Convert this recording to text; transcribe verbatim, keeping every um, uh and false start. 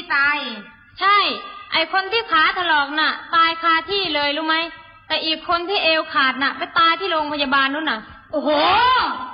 ตายใช่ไอคนที่ขาถลอกน่ะตายคาที่เลยรู้ไหมแต่อีกคนที่เอวขาดน่ะไปตายที่โรงพยาบาลนู่นน่ะโอ้โห